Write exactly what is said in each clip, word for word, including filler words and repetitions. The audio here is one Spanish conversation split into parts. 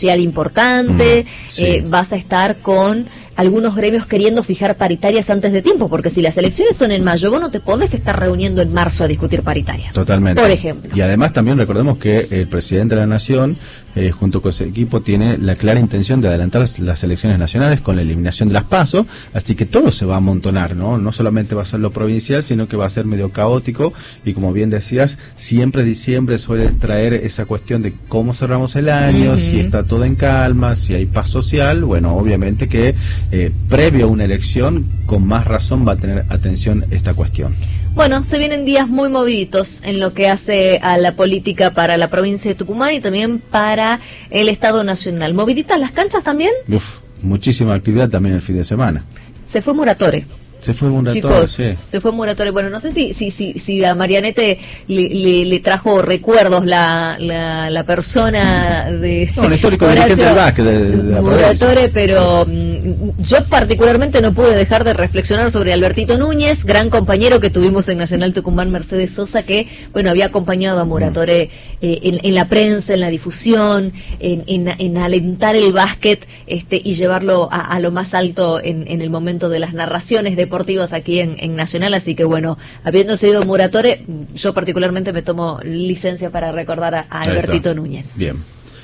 importante, mm, sí. eh, vas a estar con algunos gremios queriendo fijar paritarias antes de tiempo, porque si las elecciones son en mayo, vos no te podés estar reuniendo en marzo a discutir paritarias. Totalmente. Por ejemplo. Y además también recordemos que el presidente de la Nación, eh, junto con su equipo, tiene la clara intención de adelantar las, las elecciones nacionales con la eliminación de las PASO, así que todo se va a amontonar, ¿no? No solamente va a ser lo provincial, sino que va a ser medio caótico, y como bien decías, siempre diciembre suele traer esa cuestión de cómo cerramos el año, uh-huh. si está todo en calma, si hay paz social. Bueno, obviamente que Eh, previo a una elección, con más razón va a tener atención esta cuestión. Bueno, se vienen días muy moviditos en lo que hace a la política para la provincia de Tucumán y también para el Estado Nacional. ¿Moviditas las canchas también? Uf, muchísima actividad también el fin de semana. Se fue Muratore. Se fue Muratore, Chicos, sí. Se fue Muratore. Bueno, no sé si si si, si a Marianete le, le, le trajo recuerdos la la, la persona de no, un histórico dirigente del básquet de, de, de la Muratore, pero mm, yo particularmente no pude dejar de reflexionar sobre Albertito Núñez, gran compañero que tuvimos en Nacional Tucumán, Mercedes Sosa, que bueno había acompañado a Muratore eh, en, en la prensa, en la difusión, en, en, en alentar el básquet este y llevarlo a, a lo más alto en, en el momento de las narraciones de deportivos aquí en, en Nacional, así que bueno, habiéndose ido Muratore, yo particularmente me tomo licencia para recordar a, a Albertito Núñez. Bien.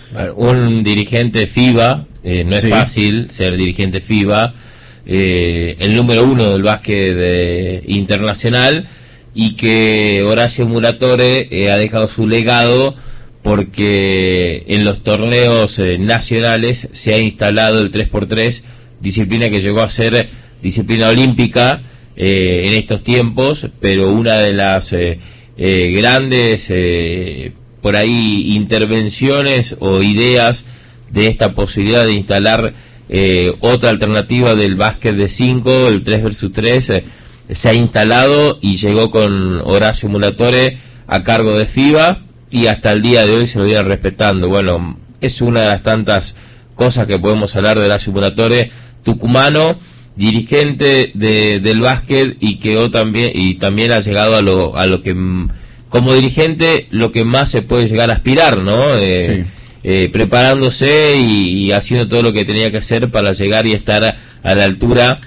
Un dirigente FIBA, eh, no es sí. fácil ser dirigente FIBA, eh, el número uno del básquet de, internacional, y que Horacio Muratore eh, ha dejado su legado porque en los torneos eh, nacionales se ha instalado el tres por tres, disciplina que llegó a ser disciplina olímpica eh, en estos tiempos, pero una de las eh, eh, grandes eh, por ahí intervenciones o ideas de esta posibilidad de instalar eh, otra alternativa del básquet de cinco, el tres versus tres, eh, se ha instalado y llegó con Horacio Muratore a cargo de FIBA, y hasta el día de hoy se lo viene respetando. Bueno, es una de las tantas cosas que podemos hablar de Horacio Muratore, tucumano, dirigente de, del básquet, y que también y también ha llegado a lo a lo que como dirigente lo que más se puede llegar a aspirar, ¿no? Eh, sí. eh, preparándose y, y haciendo todo lo que tenía que hacer para llegar y estar a, a la altura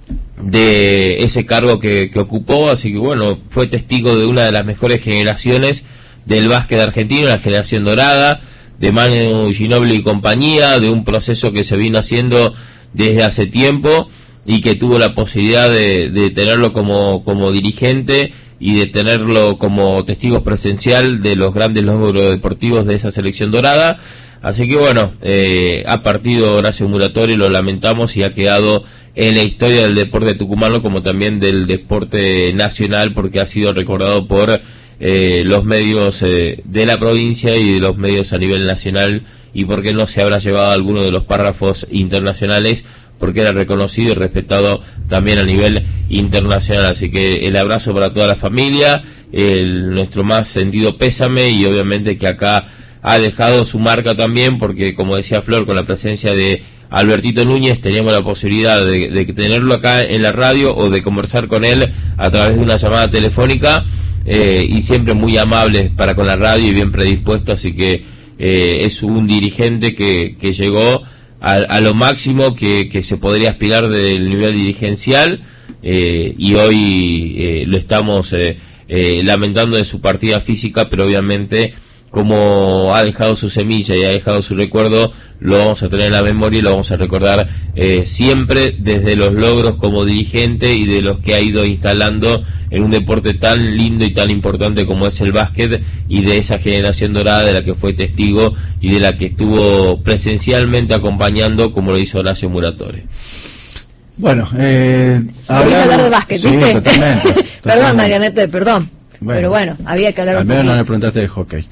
de ese cargo que, que ocupó. Así que bueno, fue testigo de una de las mejores generaciones del básquet argentino, la generación dorada de Manu Ginóbili y compañía, de un proceso que se vino haciendo desde hace tiempo, y que tuvo la posibilidad de, de tenerlo como, como dirigente y de tenerlo como testigo presencial de los grandes logros deportivos de esa selección dorada. Así que bueno, eh, ha partido Horacio Muratore, lo lamentamos, y ha quedado en la historia del deporte tucumano como también del deporte nacional, porque ha sido recordado por eh, los medios eh, de la provincia y de los medios a nivel nacional, y porque no se habrá llevado alguno de los párrafos internacionales, porque era reconocido y respetado también a nivel internacional. Así que el abrazo para toda la familia, el, nuestro más sentido pésame, y obviamente que acá ha dejado su marca también, porque como decía Flor, con la presencia de Albertito Núñez teníamos la posibilidad de, de tenerlo acá en la radio o de conversar con él a través de una llamada telefónica, eh, y siempre muy amable para con la radio y bien predispuesto. Así que eh, es un dirigente que, que llegó A, a lo máximo que, que se podría aspirar del nivel dirigencial, eh, y hoy eh, lo estamos eh, eh, lamentando de su partida física, pero obviamente como ha dejado su semilla y ha dejado su recuerdo, lo vamos a tener en la memoria y lo vamos a recordar eh, siempre desde los logros como dirigente y de los que ha ido instalando en un deporte tan lindo y tan importante como es el básquet, y de esa generación dorada de la que fue testigo y de la que estuvo presencialmente acompañando, como lo hizo Horacio Muratore. Bueno, eh, hablar... a hablar de básquet, sí, ¿viste? Totalmente, perdón, totalmente. Marianete, perdón. Bueno, pero bueno, había que hablar al un menos poquito. no le preguntaste de hockey.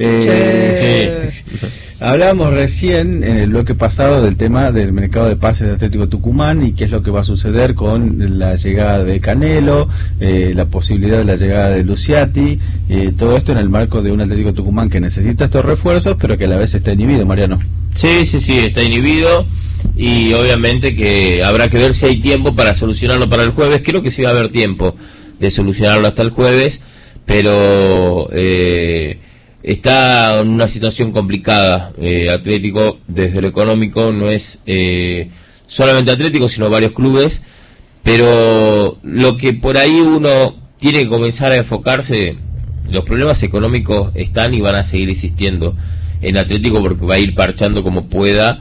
Eh, sí. sí. Hablábamos recién en el bloque pasado del tema del mercado de pases de Atlético Tucumán y qué es lo que va a suceder con la llegada de Canelo, eh, la posibilidad de la llegada de Luciati, eh, todo esto en el marco de un Atlético Tucumán que necesita estos refuerzos, pero que a la vez está inhibido, Mariano. Sí, sí, sí, está inhibido, y obviamente que habrá que ver si hay tiempo para solucionarlo para el jueves. Creo que sí va a haber tiempo de solucionarlo hasta el jueves, pero eh, está en una situación complicada. eh, Atlético, desde lo económico, no es eh, solamente Atlético, sino varios clubes, pero lo que por ahí uno tiene que comenzar a enfocarse, los problemas económicos están y van a seguir existiendo en Atlético, porque va a ir parchando como pueda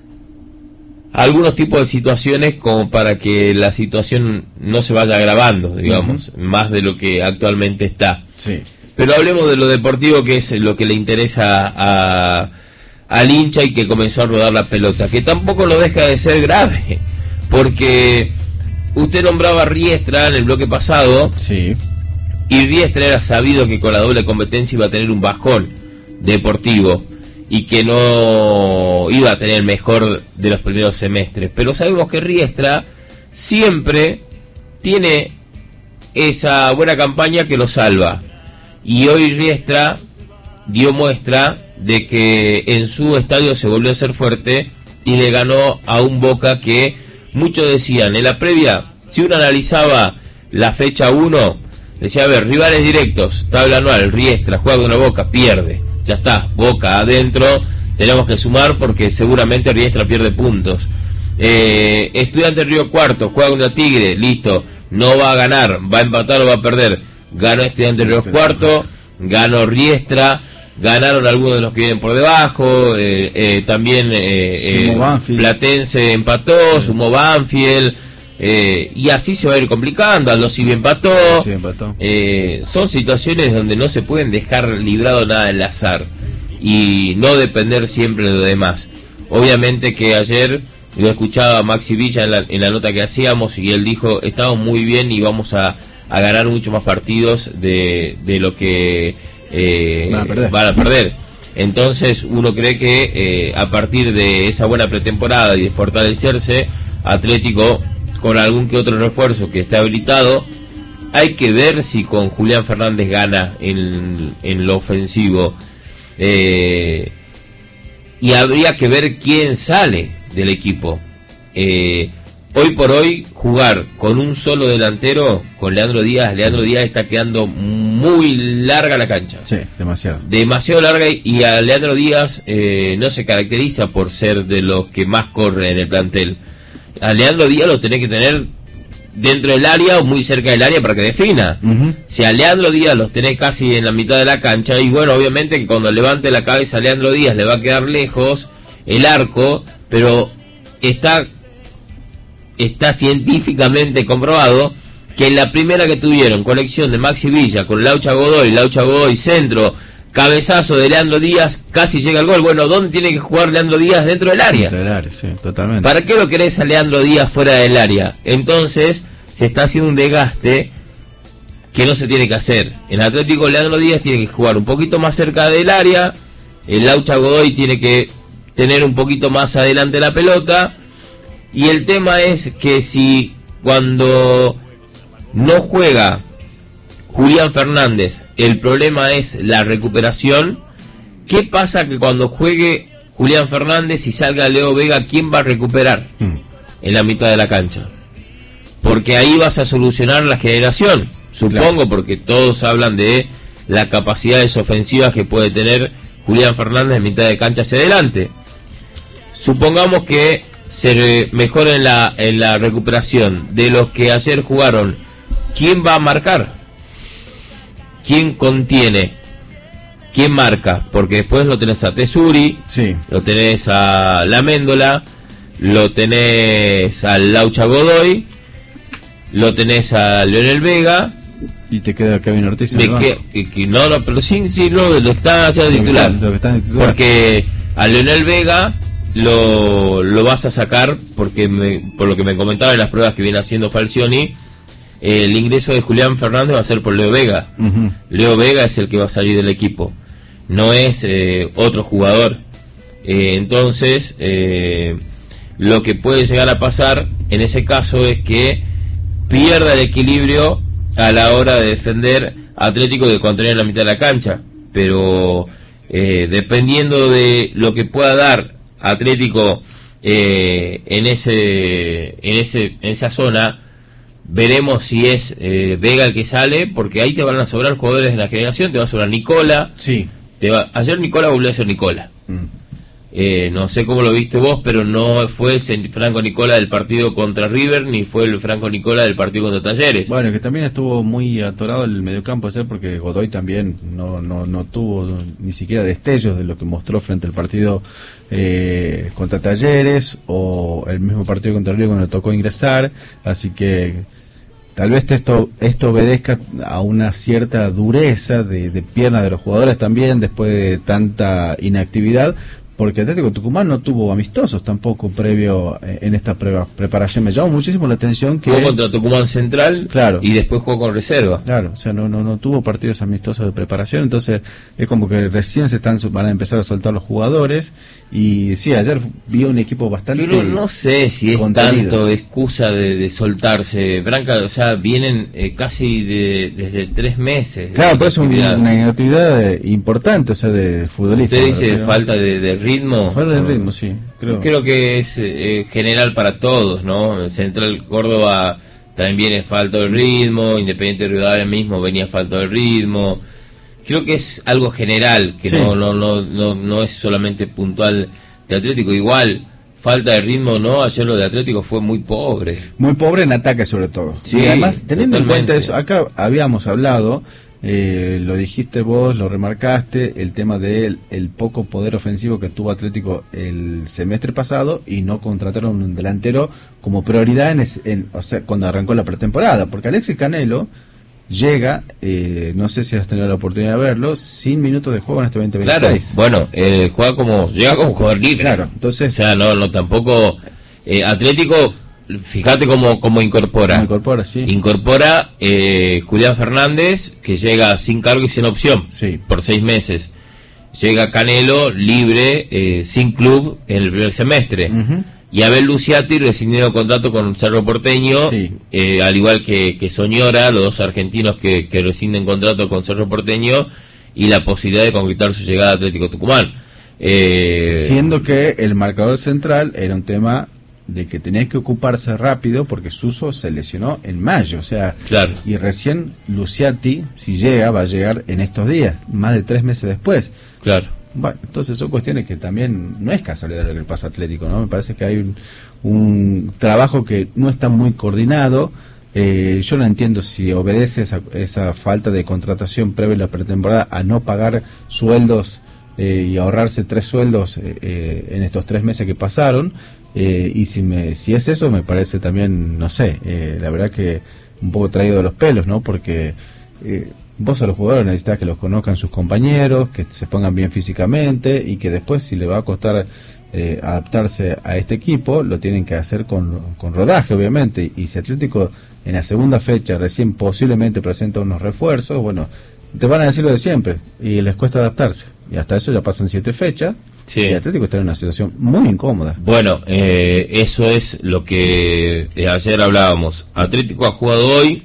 algunos tipos de situaciones como para que la situación no se vaya agravando, digamos, uh-huh. más de lo que actualmente está. Sí. Pero hablemos de lo deportivo, que es lo que le interesa a, al hincha y que comenzó a rodar la pelota, que tampoco lo deja de ser grave, porque usted nombraba a Riestra en el bloque pasado, sí. y Riestra era sabido que con la doble competencia iba a tener un bajón deportivo y que no iba a tener el mejor de los primeros semestres, pero sabemos que Riestra siempre tiene esa buena campaña que lo salva. Y hoy Riestra dio muestra de que en su estadio se volvió a ser fuerte y le ganó a un Boca que muchos decían, en la previa, si uno analizaba la fecha uno, decía, a ver, rivales directos, tabla anual, Riestra, juega con la Boca, pierde, ya está, Boca adentro, tenemos que sumar porque seguramente Riestra pierde puntos. Eh, Estudiante Río Cuarto, juega contra Tigre, listo, no va a ganar, va a empatar o va a perder. Ganó Estudiante Río Cuarto, ganó Riestra, ganaron algunos de los que vienen por debajo, eh, eh, también eh, eh, Platense empató, sí. Sumó Banfield, eh, y así se va a ir complicando. Aldo Civi empató, sí, empató. Eh, son situaciones donde no se pueden dejar librado nada al azar y no depender siempre de lo demás. Obviamente que ayer lo escuchaba Maxi Villa en la, en la nota que hacíamos y él dijo, estamos muy bien y vamos a a ganar mucho más partidos de, de lo que eh, van, a perder. van a perder. Entonces uno cree que eh, a partir de esa buena pretemporada y de fortalecerse, Atlético con algún que otro refuerzo que esté habilitado, hay que ver si con Julián Fernández gana en, en lo ofensivo, eh, y habría que ver quién sale del equipo. eh, Hoy por hoy, jugar con un solo delantero, con Leandro Díaz, Leandro Díaz está quedando muy larga la cancha. Sí, demasiado. Demasiado larga, y a Leandro Díaz eh, no se caracteriza por ser de los que más corren en el plantel. A Leandro Díaz lo tenés que tener dentro del área o muy cerca del área para que defina. Uh-huh. Si a Leandro Díaz los tenés casi en la mitad de la cancha, y bueno, obviamente que cuando levante la cabeza a Leandro Díaz le va a quedar lejos el arco, pero está... está científicamente comprobado que en la primera que tuvieron, conexión de Maxi Villa con Laucha Godoy, Laucha Godoy centro, cabezazo de Leandro Díaz, casi llega el gol. Bueno, ¿dónde tiene que jugar Leandro Díaz? Dentro del área. Dentro del área, sí, totalmente. ¿Para qué lo querés a Leandro Díaz fuera del área? Entonces, se está haciendo un desgaste que no se tiene que hacer. En Atlético, Leandro Díaz tiene que jugar un poquito más cerca del área, el Laucha Godoy tiene que tener un poquito más adelante la pelota. Y el tema es que si cuando no juega Julián Fernández, el problema es la recuperación, ¿qué pasa que cuando juegue Julián Fernández y salga Leo Vega, quién va a recuperar mm. en la mitad de la cancha? Porque ahí vas a solucionar la generación, supongo, claro. Porque todos hablan de las capacidades ofensivas que puede tener Julián Fernández en mitad de cancha hacia adelante. Supongamos que se mejora en la, en la recuperación de los que ayer jugaron. ¿Quién va a marcar? ¿Quién contiene? ¿Quién marca? Porque después lo tenés a Tesuri, sí. Lo tenés a La Méndola, lo tenés a Laucha Godoy, lo tenés a Leonel Vega. Y te queda Kevin Ortiz. Me que, que, no, no, pero sí, sí, no, lo que está haciendo titular. Lo que está en titular. Porque a Leonel Vega lo, lo vas a sacar, porque me, por lo que me comentaba en las pruebas que viene haciendo Falcioni, eh, el ingreso de Julián Fernández va a ser por Leo Vega. Uh-huh. Leo Vega es el que va a salir del equipo, no es eh, otro jugador. Eh, entonces, eh, lo que puede llegar a pasar en ese caso es que pierda el equilibrio a la hora de defender a Atlético, de contener en la mitad de la cancha. Pero eh, dependiendo de lo que pueda dar Atlético eh, en ese en ese en esa zona, veremos si es eh, Vega el que sale, porque ahí te van a sobrar jugadores de la generación. Te va a sobrar Nicola, sí. te va, ayer Nicola volvió a ser Nicola. Mm. Eh, no sé cómo lo viste vos, pero no fue el Franco Nicola del partido contra River, ni fue el Franco Nicola del partido contra Talleres. Bueno, que también estuvo muy atorado el mediocampo ayer, porque Godoy también no, no, no tuvo ni siquiera destellos de lo que mostró frente al partido eh, contra Talleres, o el mismo partido contra River cuando le tocó ingresar, así que tal vez esto esto obedezca a una cierta dureza de, de piernas de los jugadores también, después de tanta inactividad, porque Atlético Tucumán no tuvo amistosos tampoco previo eh, en esta prueba, preparación. Me llamó muchísimo la atención que... Jugó contra Tucumán Central, claro, y después jugó con reserva. Claro, o sea, no no no tuvo partidos amistosos de preparación, entonces es como que recién se están van a empezar a soltar los jugadores. Y sí, ayer vi un equipo bastante... Pero no sé si es contenido. Tanto excusa de, de soltarse, Branca, o sea, vienen eh, casi de, desde tres meses. Claro, pues es un, una inactividad importante, o sea, de futbolista. Usted dice pero... falta de, de ritmo. Falta de ritmo, sí. Creo, creo que es eh, general para todos, ¿no? Central Córdoba también viene falta de ritmo, Independiente Rivadavia mismo venía falta de ritmo. Creo que es algo general, que sí. no, no, no, no, no es solamente puntual de Atlético. Igual, falta de ritmo, ¿no? Ayer lo de Atlético fue muy pobre. Muy pobre en ataque, sobre todo. Sí, y además, teniendo totalmente. en cuenta eso, acá habíamos hablado, eh, lo dijiste vos, lo remarcaste, el tema del el poco poder ofensivo que tuvo Atlético el semestre pasado, y no contrataron un delantero como prioridad en, ese, en o sea, cuando arrancó la pretemporada, porque Alexis Canelo llega, eh, no sé si has tenido la oportunidad de verlo, sin minutos de juego en este veinte veintiséis. Claro, bueno, eh, juega como, llega como jugador libre. Claro, entonces... O sea, no, no tampoco... Eh, Atlético, fíjate cómo, cómo incorpora. Cómo incorpora, sí. Incorpora eh, Julián Fernández, que llega sin cargo y sin opción, sí, por seis meses. Llega Canelo, libre, eh, sin club, en el primer semestre. Uh-huh. Y Abel Luciati rescindió contrato con Cerro Porteño, sí. eh, al igual que, que Soñora, los dos argentinos que, que rescinden contrato con Cerro Porteño, y la posibilidad de concretar su llegada a Atlético Tucumán. Eh... Siendo que el marcador central era un tema de que tenía que ocuparse rápido, porque Suso se lesionó en mayo, o sea, claro. Y recién Luciati, si llega, va a llegar en estos días, más de tres meses después. Claro. Bueno, entonces son cuestiones que también no es casualidad lo que le pasa a Atlético, ¿no? Me parece que hay un, un trabajo que no está muy coordinado. Eh, yo no entiendo si obedece esa, esa falta de contratación previa a la pretemporada a no pagar sueldos eh, y ahorrarse tres sueldos eh, eh, en estos tres meses que pasaron. Eh, y si me si es eso, me parece también, no sé, eh, la verdad que un poco traído de los pelos, ¿no? Porque... Eh, vos a los jugadores necesitas que los conozcan sus compañeros, que se pongan bien físicamente, y que después, si le va a costar eh, adaptarse a este equipo, lo tienen que hacer con, con rodaje, obviamente. Y si Atlético en la segunda fecha recién posiblemente presenta unos refuerzos, bueno, te van a decir lo de siempre, y les cuesta adaptarse. Y hasta eso ya pasan siete fechas, sí. Y Atlético está en una situación muy incómoda. Bueno, eh, eso es lo que eh, ayer hablábamos. Atlético ha jugado hoy,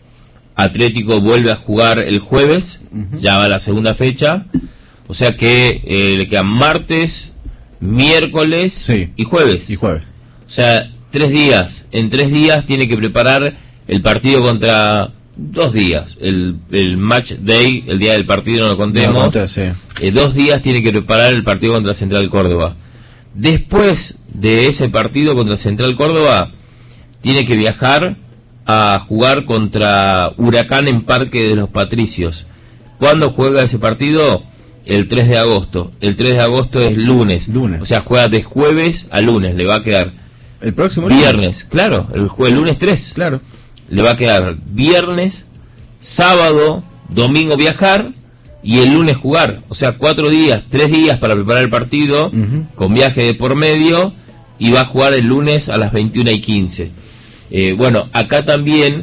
Atlético vuelve a jugar el jueves, uh-huh. Ya va la segunda fecha, o sea que eh, le quedan martes, miércoles, sí. y jueves. Y jueves. O sea, tres días. En tres días tiene que preparar el partido contra... Dos días. El, el match day, el día del partido, no lo contemos. No, contra, sí. eh, dos días tiene que preparar el partido contra Central Córdoba. Después de ese partido contra Central Córdoba, tiene que viajar a jugar contra Huracán en Parque de los Patricios. ¿Cuándo juega ese partido? El tres de agosto. El tres de agosto es lunes. Lunes. O sea, juega de jueves a lunes. Le va a quedar el próximo viernes. Lunes. Claro, el, jue- el lunes tres. Claro. Le va a quedar viernes, sábado, domingo viajar y el lunes jugar. O sea, cuatro días, tres días para preparar el partido, uh-huh. Con viaje de por medio, y va a jugar el lunes a las veintiuna y quince. Eh, bueno, acá también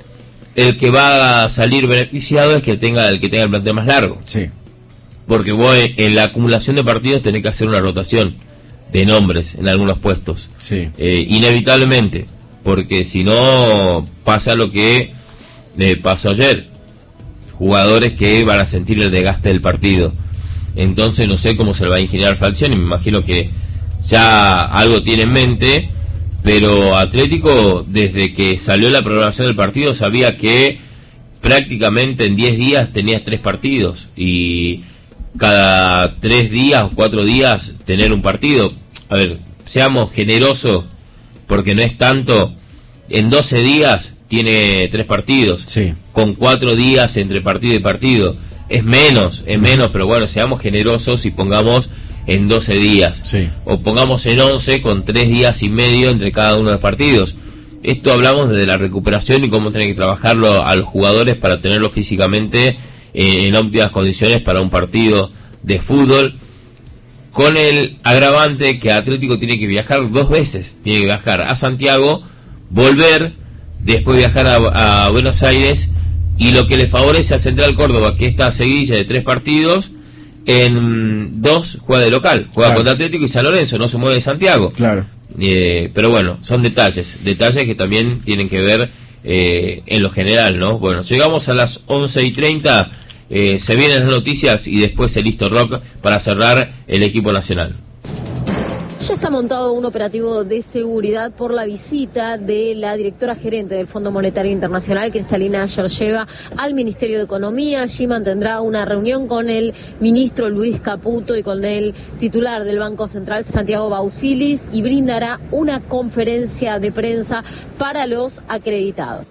el que va a salir beneficiado es que tenga el que tenga el plantel más largo. Sí. Porque vos en la acumulación de partidos tenés que hacer una rotación de nombres en algunos puestos. Sí. Eh, inevitablemente, porque si no pasa lo que eh, pasó ayer. Jugadores que van a sentir el desgaste del partido. Entonces no sé cómo se le va a ingeniar Falcioni, me imagino que ya algo tiene en mente. Pero Atlético, desde que salió la programación del partido, sabía que prácticamente en diez días tenías tres partidos. Y cada tres días o cuatro días tener un partido. A ver, seamos generosos, porque no es tanto. En doce días tiene tres partidos, sí. Con cuatro días entre partido y partido. Es menos, es menos, pero bueno, seamos generosos y pongamos en doce días. Sí. O pongamos en once con tres días y medio entre cada uno de los partidos. Esto hablamos desde la recuperación y cómo tienen que trabajarlo a los jugadores para tenerlo físicamente eh, en óptimas condiciones para un partido de fútbol. Con el agravante que Atlético tiene que viajar dos veces. Tiene que viajar a Santiago, volver, después viajar a, a Buenos Aires, y lo que le favorece a Central Córdoba, que esta seguidilla de tres partidos, en dos juega de local, juega claro. contra Atlético y San Lorenzo, no se mueve de Santiago. Claro. Eh, pero bueno, son detalles, detalles que también tienen que ver eh, en lo general, ¿no? Bueno, llegamos a las once y treinta, eh, se vienen las noticias y después el Listo Rock para cerrar el equipo nacional. Ya está montado un operativo de seguridad por la visita de la directora gerente del Fondo Monetario Internacional, Cristalina Georgieva, al Ministerio de Economía. Allí mantendrá una reunión con el ministro Luis Caputo y con el titular del Banco Central, Santiago Bausilis, y brindará una conferencia de prensa para los acreditados.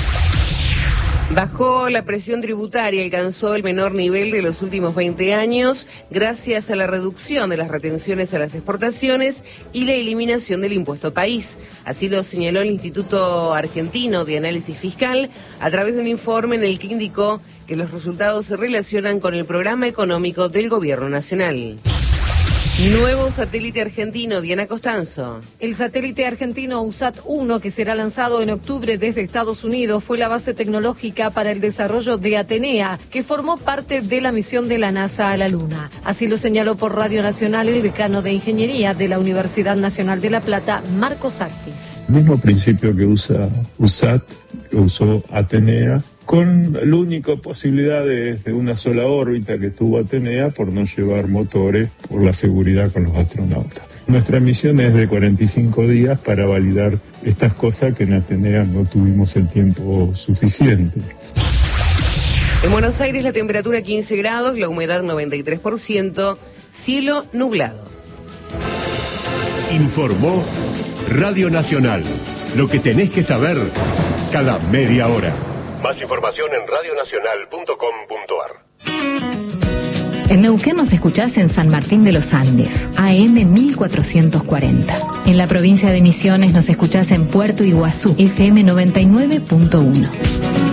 Bajó la presión tributaria, alcanzó el menor nivel de los últimos veinte años gracias a la reducción de las retenciones a las exportaciones y la eliminación del impuesto país. Así lo señaló el Instituto Argentino de Análisis Fiscal a través de un informe en el que indicó que los resultados se relacionan con el programa económico del Gobierno Nacional. Nuevo satélite argentino, Diana Costanzo. El satélite argentino USAT uno, que será lanzado en octubre desde Estados Unidos, fue la base tecnológica para el desarrollo de Atenea, que formó parte de la misión de la NASA a la Luna. Así lo señaló por Radio Nacional el decano de Ingeniería de la Universidad Nacional de La Plata, Marcos Actis. Mismo principio que usa USAT, que usó Atenea, con la única posibilidad de, de una sola órbita que tuvo Atenea por no llevar motores, por la seguridad con los astronautas. Nuestra misión es de cuarenta y cinco días para validar estas cosas que en Atenea no tuvimos el tiempo suficiente. En Buenos Aires la temperatura quince grados, la humedad noventa y tres por ciento, cielo nublado. Informó Radio Nacional. Lo que tenés que saber cada media hora. Más información en radio nacional punto com punto ar. En Neuquén nos escuchás en San Martín de los Andes, A M mil cuatrocientos cuarenta. En la provincia de Misiones nos escuchás en Puerto Iguazú, F M noventa y nueve punto uno.